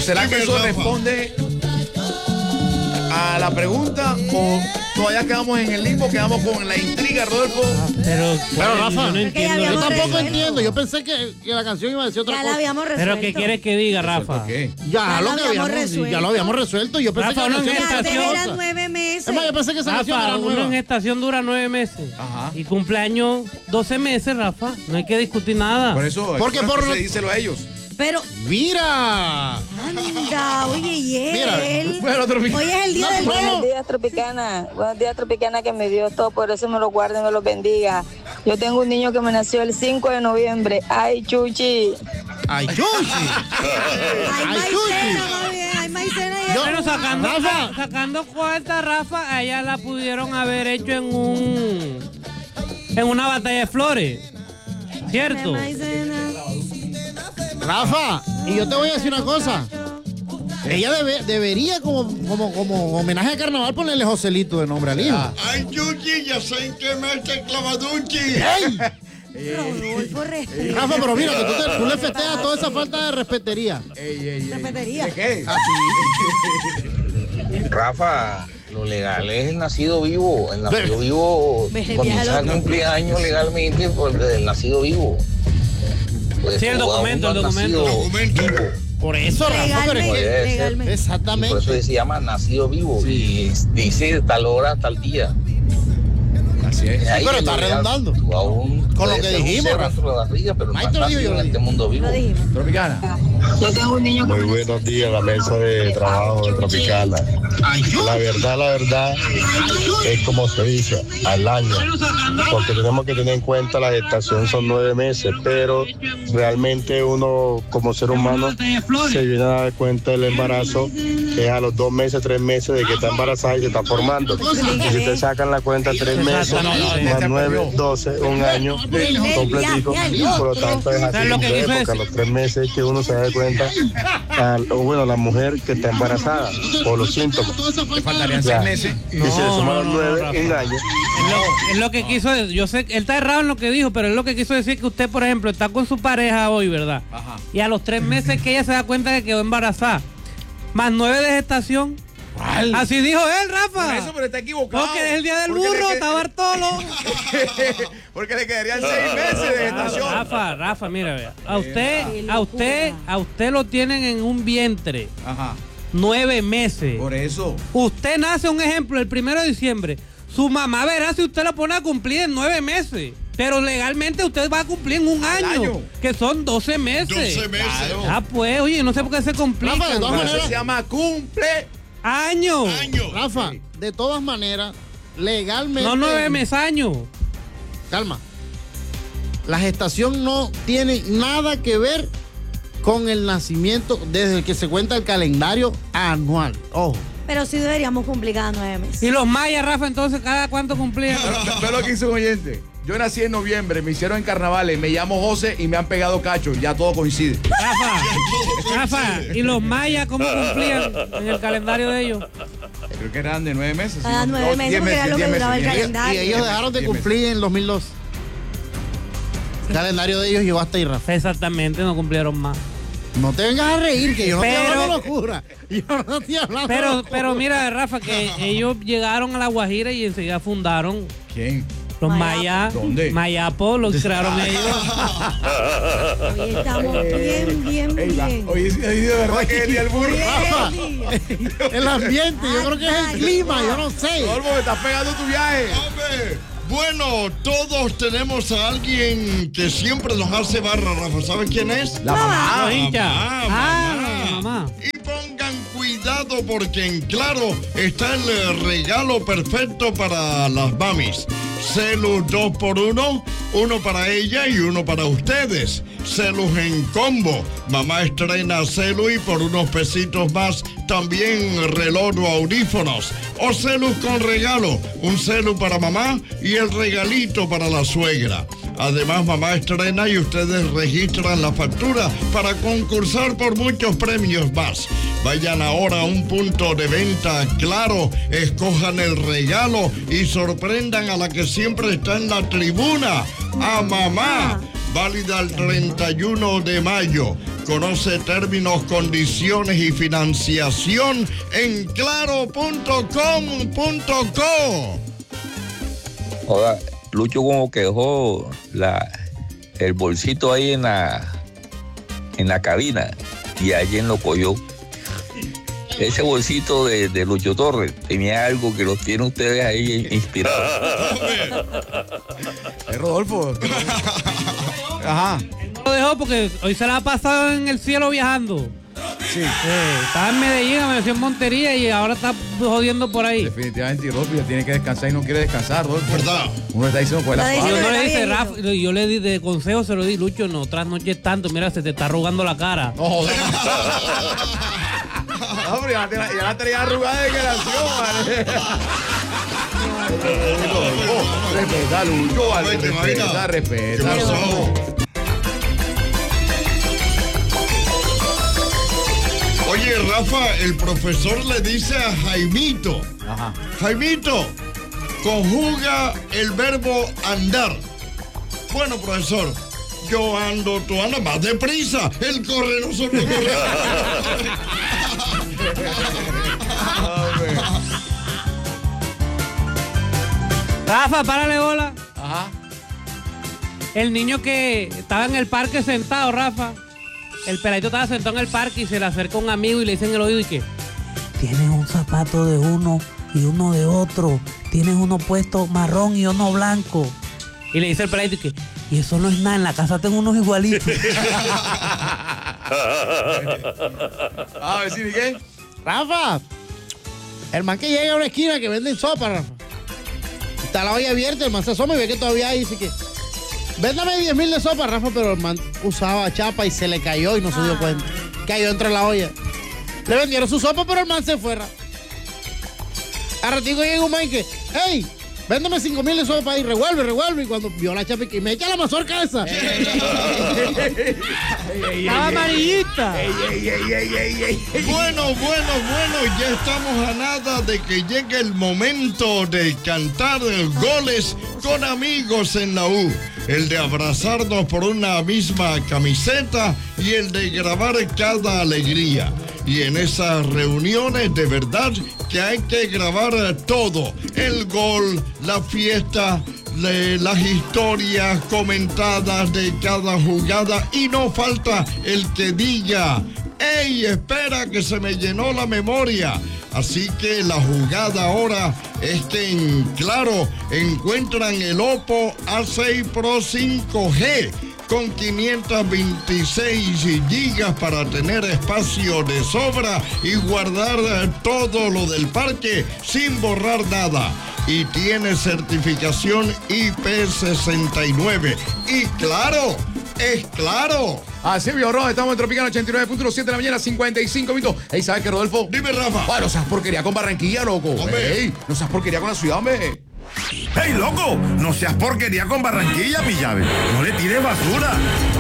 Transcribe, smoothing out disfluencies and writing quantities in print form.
será que eso responde a la pregunta o todavía quedamos en el limbo, quedamos con la intriga, Rodolfo? Pero Rafa, yo no entiendo. Yo tampoco entiendo. Yo pensé que la canción iba a decir otra Ya cosa. la habíamos resuelto. ¿Pero qué quieres que diga, Rafa? ¿Qué? Ya lo habíamos resuelto. Yo pensé Rafa, que la no, canción en era estación. otra Eran cosa. 9 meses. Es más, yo pensé que esa canción Rafa, era uno en nueva. estación dura 9 meses. Ajá. Y cumpleaños 12 meses, Rafa. No hay que discutir nada. Por eso, Porque por- díselo a ellos. Pero, ¡Mira! anda, oye, y Mira, él. bueno, otro Hoy es el día del Buenos días, Tropicana. Buenos días, Tropicana, que me dio todo, por eso me lo guarde y me lo bendiga. Yo tengo un niño que me nació el 5 de noviembre. ¡Ay, Chuchi! ¡Ay, Chuchi! Hay Ay, maicena, Chuchi. más bien, hay maicena y Yo- Bueno, Rafa. sacando cuenta, Rafa, a ella la pudieron haber hecho en una batalla de flores. ¿Cierto? maicena. Rafa, y yo te voy a decir una cosa. Ella debería, como homenaje a carnaval, ponerle Joselito de nombre al hijo. Ay, Chuchi, ya sé en qué mes te clavaduchi. ¡Ey! Rodolfo, respeto. Rafa, pero mira, que tú le festejas toda esa falta de respetería. Respetería. ¿De qué? Rafa, lo legal es el nacido vivo. El nacido vivo comienza a cumplir años legalmente por el nacido vivo. Pues Sí, el documento, el documento. Por eso, Rafa, pero es que- Puede ser. Legalmente. exactamente. Por eso se llama nacido vivo y dice tal hora, tal día. Así es. Ahí pero es está lo legal. redundando. Tú aún Con lo puedes que ser un dijimos, cero Rafa. dentro de la barriga, pero no Ahí has te lo digo, nacido yo lo en este digo. mundo vivo. Lo dijimos. Tropicana. Yo tengo un niño que Muy buenos días, la mesa de trabajo de Tropicana. La verdad es como se dice, al año, porque tenemos que tener en cuenta la gestación son 9 meses, pero realmente uno como ser humano se viene a dar cuenta del embarazo, que es a los 2 meses, 3 meses de que está embarazada y se está formando. Y si te sacan la cuenta 3 meses, más 9, 12, un año completico, por lo tanto es así, lo que quiso porque a decir. los 3 meses es que uno se da cuenta, la mujer que está embarazada por los síntomas. Te faltarían Ya. 6 meses. Y si le suman los 9, Rafa. un año. Es lo que quiso decir. Yo sé que él está errado en lo que dijo, pero es lo que quiso decir que usted, por ejemplo, está con su pareja hoy, ¿verdad? Ajá. Y a los 3 meses que ella se da cuenta de que quedó embarazada. Más 9 de gestación. ¿Cuál? Así dijo él, Rafa. Por eso, pero está equivocado. Porque es el día del Porque burro, le está Bartolo. Porque le quedarían 6 meses de gestación. Rafa, mira, vea. A usted lo tienen en un vientre. Ajá. 9 meses. Por eso. Usted nace, un ejemplo, el 1 de diciembre. Su mamá verá si usted lo pone a cumplir en 9 meses. Pero legalmente usted va a cumplir en un año, que son 12 meses. 12 meses. Claro. Ah, pues, oye, no sé por qué se complica. Rafa, de todas Pero eso maneras, se llama cumple. Año. Rafa, de todas maneras, legalmente. No 9 meses, año. Calma. La gestación no tiene nada que ver con el nacimiento desde el que se cuenta el calendario anual. Ojo. Pero sí deberíamos cumplir cada 9 meses. Y los mayas, Rafa, entonces, ¿cada cuánto cumplían? Ve lo que hizo un oyente. Yo nací en noviembre, me hicieron en carnavales, me llamo José y me han pegado cacho. Ya todo coincide. Rafa, ¿y los mayas cómo cumplían en el calendario de ellos? Creo que eran de 9 meses. Cada 9 meses, porque era lo que duraba el calendario. Y ellos dejaron de cumplir en 2002. El calendario de ellos llegó hasta ahí, Rafa. Exactamente, no cumplieron más. No te vengas a reír, que yo no Pero- estoy hablando locura. Yo no estoy hablando Pero locura. mira, Rafa, que ellos llegaron a La Guajira y enseguida fundaron ¿Quién? los Mayapo. mayas. ¿Dónde? Mayapo, los crearon ellos. Hoy estamos bien. Oye, de verdad que es el día del burro. Rafa, el ambiente, yo creo que es el clima, yo no sé. Olmo, me estás pegando tu viaje. Hombre, bueno, todos tenemos a alguien que siempre nos hace barra, Rafa. ¿Sabes quién es? La mamá. Los hinchas. mamá. Mamá. Y pongan cuidado porque en Claro está el regalo perfecto para las mamis. Celus 2x1, uno para ella y uno para ustedes. Celus en combo. Mamá estrena Celus y por unos pesitos más también reloj o audífonos. O Celus con regalo. Un Celus para mamá y el regalito para la suegra. Además, mamá estrena y ustedes registran la factura para concursar por muchos premios más. Vayan ahora a un punto de venta Claro, escojan el regalo y sorprendan a la que siempre está en la tribuna, a mamá. válida el 31 de mayo. Conoce términos, condiciones y financiación en claro.com.co. Ahora, Lucho como que dejó el bolsito ahí en la cabina y alguien lo cogió. Ese bolsito de Lucho Torres tenía algo que los tiene ustedes ahí inspirados. Es Rodolfo. Ajá. Lo dejó porque hoy se la ha pasado en el cielo viajando. Sí. Estaba en Medellín, amaneció en Montería y ahora está jodiendo por ahí. Definitivamente, y Rodolfo ya tiene que descansar y no quiere descansar, Rodolfo. ¿Verdad? Uno está diciendo cuál es la Está Yo suave. no le está dije, viejito. Rafa, yo le di de consejo, se lo di, Lucho, no trasnoches tanto, mira, se te está arrugando la cara. No joder. Hombre, ya la tenía arrugada de generación, ¿vale? Respeta, Lucho, ¿vale? ¿Te imaginas? Respeta. ¿Qué pasó? Oye, Rafa, el profesor le dice a Jaimito, Ajá. Jaimito, conjuga el verbo andar. Bueno, profesor, yo ando, tú andas más deprisa. Él corre, nosotros corremos. Rafa, párale bola. Ajá. El niño que estaba en el parque sentado, Rafa. El peladito estaba sentado en el parque y se le acerca un amigo y le dice en el oído y que tienes un zapato de uno y uno de otro. Tienes uno puesto marrón y uno blanco. Y le dice el peladito y que y eso no es nada, en la casa tengo unos igualitos. A ver, ¿sí, Miguel? Rafa, el man que llega a una esquina que venden sopa, Rafa. Está la olla abierta, el man se asoma y ve que todavía hay, dice que véndame 10,000 de sopa, Rafa, pero el man usaba chapa y se le cayó y no se dio cuenta. Cayó dentro de la olla. Le vendieron su sopa, pero el man se fue. A ratico llega un man que, hey, véndame 5,000 de sopa y revuelve. Y cuando vio la chapa y que me echa la mazorca esa. Estaba amarillita. Bueno, ya estamos a nada de que llegue el momento de cantar goles con amigos en la U. El de abrazarnos por una misma camiseta y el de grabar cada alegría. Y en esas reuniones de verdad que hay que grabar todo. El gol, la fiesta, las historias comentadas de cada jugada. Y no falta el que diga, ¡ey, espera que se me llenó la memoria! Así que la jugada ahora es que en Claro encuentran el Oppo A6 Pro 5G con 526 gigas para tener espacio de sobra y guardar todo lo del parque sin borrar nada. Y tiene certificación IP69. Y claro, es Claro. Así vio, Ron, estamos en Tropicana 89.7 de la mañana, 55 minutos. Ey, ¿sabes qué, Rodolfo? Dime, Rafa. Bueno, no seas porquería con Barranquilla, loco. Hombre. Ey, no seas porquería con la ciudad, hombre. ¡Hey, loco! No seas porquería con Barranquilla, Pillave. No le tires basura.